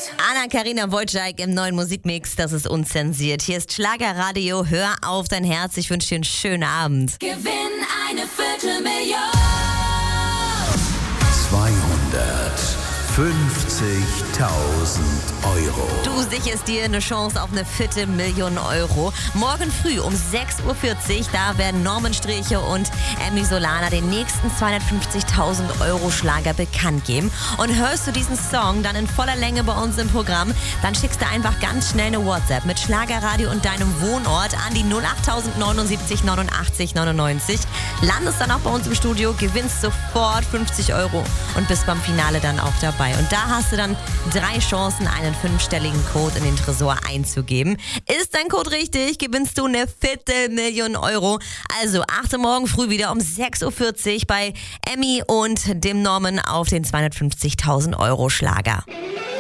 Anna-Karina Wojcik im neuen Musikmix, das ist unzensiert. Hier ist Schlagerradio, hör auf dein Herz. Ich wünsche dir einen schönen Abend. Gewinn eine Viertelmillion. 250.000 Euro. Du sicherst dir eine Chance auf eine Viertelmillion Euro. Morgen früh um 6.40 Uhr, da werden Norman Sträche und Emmy Solana den nächsten 250.000 Euro Schlager bekannt geben. Und hörst du diesen Song dann in voller Länge bei uns im Programm, dann schickst du einfach ganz schnell eine WhatsApp mit Schlagerradio und deinem Wohnort an die 08079 89 99. Landest dann auch bei uns im Studio, gewinnst sofort 50 Euro und bist beim Finale dann auch dabei. Und da hast du dann 3 Chancen, einen 5-stelligen Code in den Tresor einzugeben. Ist dein Code richtig, gewinnst du eine Viertelmillion Euro. Also achte morgen früh wieder um 6.40 Uhr bei Emmy und dem Norman auf den 250.000 Euro Schlager.